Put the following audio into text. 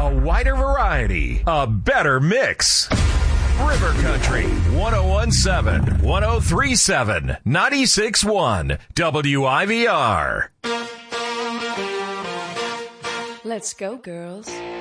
A wider variety, a better mix. River Country, 1017, 1037, 96.1, WIVR. Let's go, girls.